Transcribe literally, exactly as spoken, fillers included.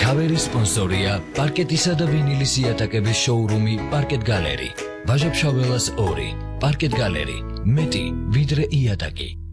ქავერის სპონსორია პარკეტისა და ვინილის იატაკების შოურუმი პარკეტ გალერი. ვაჟა-ფშაველას ორი. პარკეტ გალერი. მეტი ვიდრე იატაკი.